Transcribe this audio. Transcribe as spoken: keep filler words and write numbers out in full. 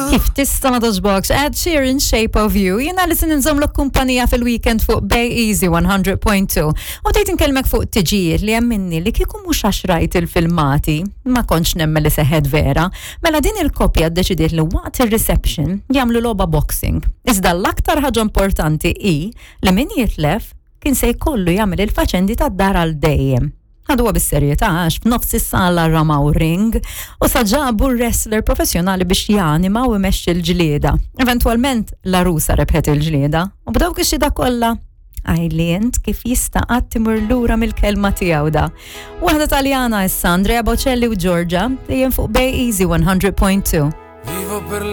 Kif tista' ma toġbokx, Ed Sheeran Shape of You. Jiena li se ninżomlok kumpanija fil-weekend fuq Bay Easy one hundred point two. U tgħid inkellmek fuq tiġijiet li hemm minni li kieku mhux għax rajt il-filmati, ma kontx nemmel li seħed vera, mela din il-koppja ddeċidiet li waqt ir-reception jagħmlu logħba boxing. Iżda l-aktar ħaġa importanti hi li min jitlef kien se jkollu jagħmel il-faċendi tad-dar għal dejjem. Għadu bis-serjetà għax f'nofs is-sala ramaw ring u saġabu wrestler professjonali biex janima u imexxi l-ġlieda. Eventwalment l-arusa rebħet il-ġlieda u bdew kixida kollha. Għajlient kif jista' qatt imur lura mill-kelma tiegħu da. Waħda Taljana issa Andrea Bocelli u Giorgia li jien fuq Bay Easy one hundred point two.